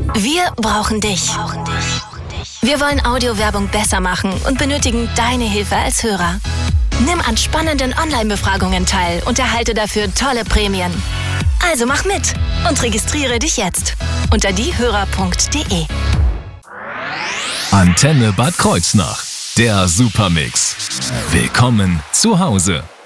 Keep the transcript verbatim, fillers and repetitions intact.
Wir brauchen dich. Wir wollen Audiowerbung besser machen und benötigen deine Hilfe als Hörer. Nimm an spannenden Online-Befragungen teil und erhalte dafür tolle Prämien. Also mach mit und registriere dich jetzt unter diehörer punkt de. Antenne Bad Kreuznach, der Supermix. Willkommen zu Hause.